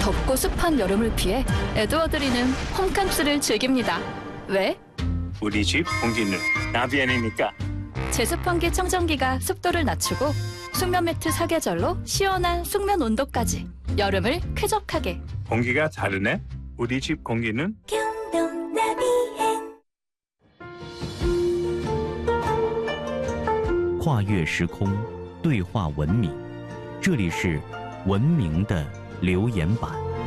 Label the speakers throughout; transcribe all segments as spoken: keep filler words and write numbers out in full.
Speaker 1: 덥고 습한 여름을 피해 에드워드리는 홈캠프를 즐깁니다. 왜?
Speaker 2: 우리 집 공기는 나비안이니까.
Speaker 1: 제습환기 청정기가 습도를 낮추고 숙면 매트 사계절로 시원한 숙면 온도까지 여름을 쾌적하게.
Speaker 2: 공기가 다르네. 우리 집 공기는
Speaker 3: 경동나비엔
Speaker 4: 跨越时空，对话文明，这里是文明的留言板。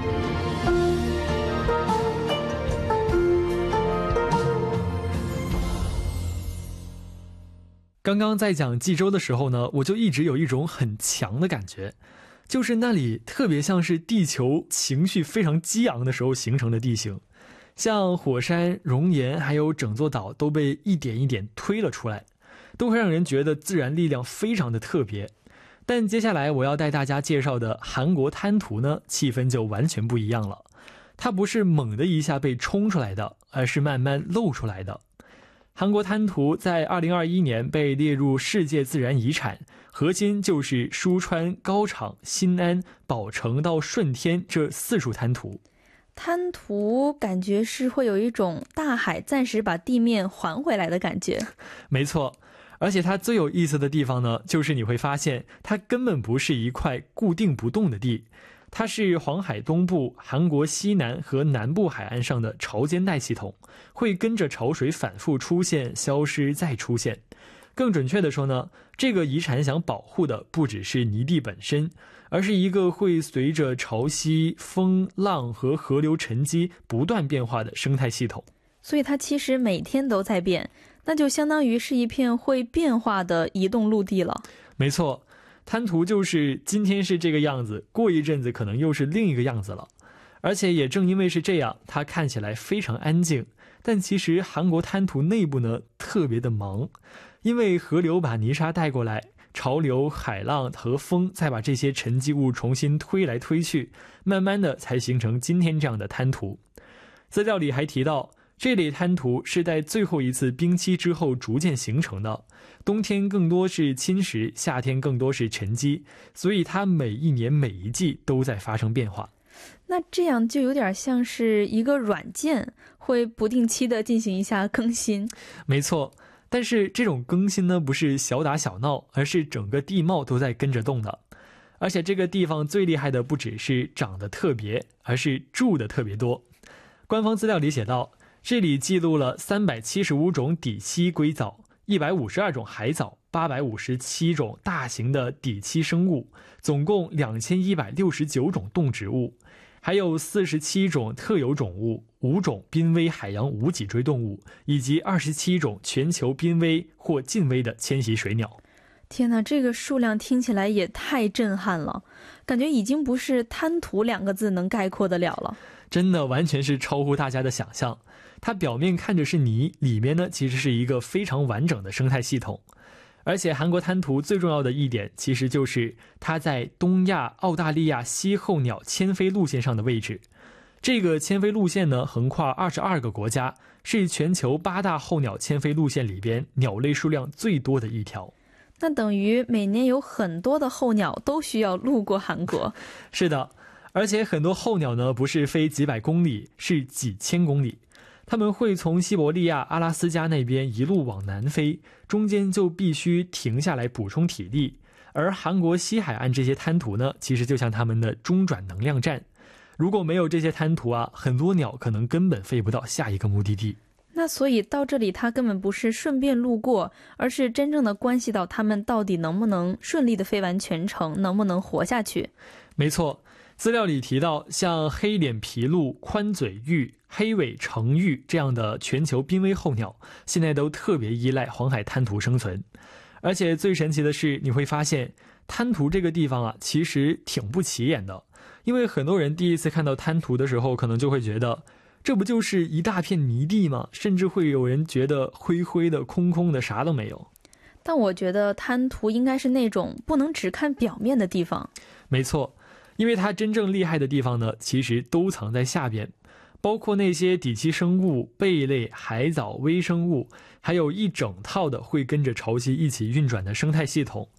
Speaker 5: 刚刚在讲济州的时候呢，我就一直有一种很强的感觉，就是那里特别像是地球情绪非常激昂的时候形成的地形，像火山、熔岩还有整座岛都被一点一点推了出来，都会让人觉得自然力量非常的特别。但接下来我要带大家介绍的韩国滩涂呢，气氛就完全不一样了。它不是猛的一下被冲出来的，而是慢慢露出来的。韩国滩涂在二零二一年被列入世界自然遗产，核心就是书川、高场、新安、宝城到顺天这四处滩涂。
Speaker 6: 滩涂感觉是会有一种大海暂时把地面还回来的感觉。
Speaker 5: 没错，而且它最有意思的地方呢，就是你会发现它根本不是一块固定不动的地，它是黄海东部、韩国西南和南部海岸上的潮间带系统，会跟着潮水反复出现、消失再出现。更准确的说呢，这个遗产想保护的不只是泥地本身，而是一个会随着潮汐、风浪和河流沉积不断变化的生态系统。
Speaker 6: 所以它其实每天都在变，那就相当于是一片会变化的移动陆地了。
Speaker 5: 没错，滩涂就是今天是这个样子，过一阵子可能又是另一个样子了。而且也正因为是这样，它看起来非常安静，但其实韩国滩涂内部呢特别的忙，因为河流把泥沙带过来，潮流、海浪和风再把这些沉积物重新推来推去，慢慢的才形成今天这样的滩涂。资料里还提到，这类滩涂是在最后一次冰期之后逐渐形成的，冬天更多是侵蚀，夏天更多是沉积，所以它每一年每一季都在发生变化。
Speaker 6: 那这样就有点像是一个软件，会不定期的进行一下更新。
Speaker 5: 没错，但是这种更新呢，不是小打小闹，而是整个地貌都在跟着动的。而且这个地方最厉害的不只是长得特别，而是住的特别多。官方资料里写道，这里记录了三百七十五种底栖硅藻、一百五十二种海藻、八百五十七种大型的底栖生物，总共两千一百六十九种动植物，还有四十七种特有种物、五种濒危海洋无脊椎动物，以及二十七种全球濒危或近危的迁徙水鸟。
Speaker 6: 天哪，这个数量听起来也太震撼了，感觉已经不是滩涂两个字能概括得了了。
Speaker 5: 真的完全是超乎大家的想象。它表面看着是泥，里面呢其实是一个非常完整的生态系统。而且韩国滩涂最重要的一点，其实就是它在东亚、澳大利亚西候鸟迁飞路线上的位置。这个迁飞路线呢，横跨二十二个国家，是全球八大候鸟迁飞路线里边鸟类数量最多的一条。
Speaker 6: 那等于每年有很多的候鸟都需要路过韩国。
Speaker 5: 是的，而且很多候鸟呢，不是飞几百公里，是几千公里。他们会从西伯利亚、阿拉斯加那边一路往南飞，中间就必须停下来补充体力。而韩国西海岸这些滩涂呢，其实就像他们的中转能量站。如果没有这些滩涂啊，很多鸟可能根本飞不到下一个目的地。
Speaker 6: 那所以到这里它根本不是顺便路过，而是真正的关系到它们到底能不能顺利的飞完全程，能不能活下去。
Speaker 5: 没错，资料里提到像黑脸琵鹭、宽嘴鹬、黑尾橙鹬这样的全球濒危候鸟，现在都特别依赖黄海滩涂生存。而且最神奇的是，你会发现滩涂这个地方啊，其实挺不起眼的。因为很多人第一次看到滩涂的时候，可能就会觉得这不就是一大片泥地吗？甚至会有人觉得灰灰的、空空的，啥都没有。
Speaker 6: 但我觉得滩涂应该是那种不能只看表面的地方。
Speaker 5: 没错，因为它真正厉害的地方呢，其实都藏在下边，包括那些底栖生物、贝类、海藻、微生物，还有一整套的会跟着潮汐一起运转的生态系统。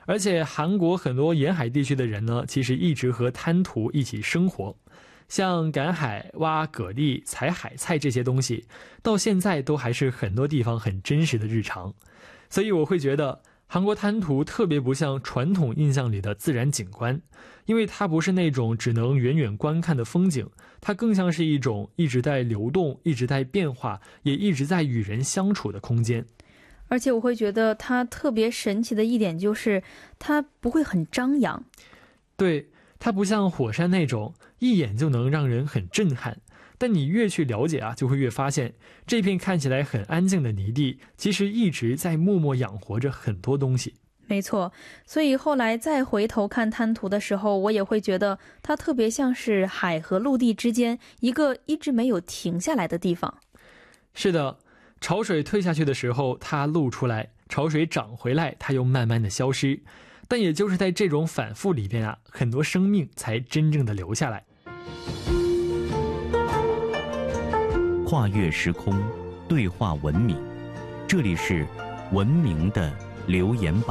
Speaker 5: 而且韩国很多沿海地区的人呢，其实一直和滩涂一起生活，像赶海、挖蛤蜊、采海菜这些东西，到现在都还是很多地方很真实的日常。所以我会觉得韩国滩涂特别不像传统印象里的自然景观，因为它不是那种只能远远观看的风景，它更像是一种一直在流动、一直在变化，也一直在与人相处的空间。
Speaker 6: 而且我会觉得它特别神奇的一点就是它不会很张扬。
Speaker 5: 对，它不像火山那种一眼就能让人很震撼，但你越去了解啊，就会越发现这片看起来很安静的泥地，其实一直在默默养活着很多东西。
Speaker 6: 没错，所以后来再回头看滩涂的时候，我也会觉得它特别像是海和陆地之间一个一直没有停下来的地方。
Speaker 5: 是的，潮水退下去的时候它露出来，潮水涨回来它又慢慢的消失，但也就是在这种反复里边啊，很多生命才真正的留下来。
Speaker 4: 跨越时空，对话文明，这里是文明的留言板。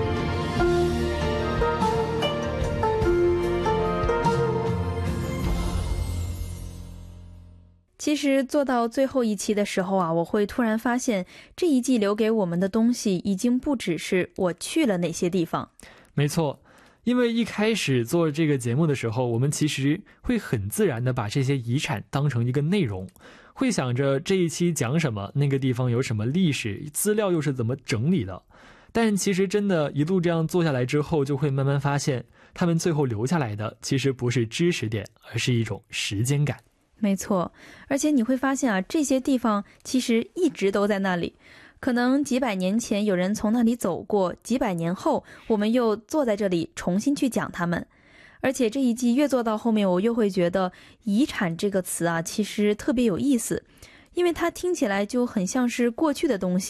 Speaker 6: 其实做到最后一期的时候啊，我会突然发现这一季留给我们的东西已经不只是我去了哪些地方。
Speaker 5: 没错，因为一开始做这个节目的时候，我们其实会很自然的把这些遗产当成一个内容，会想着这一期讲什么，那个地方有什么历史资料又是怎么整理的。但其实真的一路这样做下来之后，就会慢慢发现他们最后留下来的其实不是知识点，而是一种时间感。
Speaker 6: 没错，而且你会发现啊，这些地方其实一直都在那里，可能几百年前有人从那里走过，几百年后我们又坐在这里重新去讲他们。而且这一季越做到后面，我又会觉得遗产这个词啊，其实特别有意思，因为它听起来就很像是过去的东西，